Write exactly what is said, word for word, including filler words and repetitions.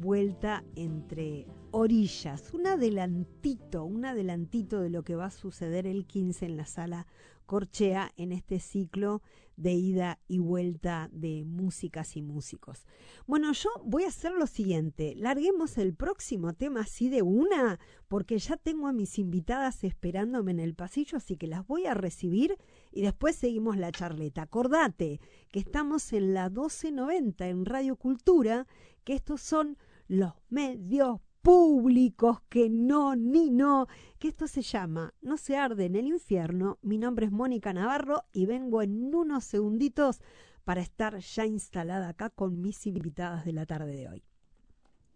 vuelta entre orillas, un adelantito, un adelantito de lo que va a suceder el quince en la Sala Corchea en este ciclo de ida y vuelta de músicas y músicos. Bueno, yo voy a hacer lo siguiente, larguemos el próximo tema así de una, porque ya tengo a mis invitadas esperándome en el pasillo, así que las voy a recibir y después seguimos la charleta. Acordate que estamos en la doce noventa en Radio Cultura, que estos son los medios públicos, que no, ni no, que esto se llama No se arde en el infierno. Mi nombre es Mónica Navarro y vengo en unos segunditos para estar ya instalada acá con mis invitadas de la tarde de hoy.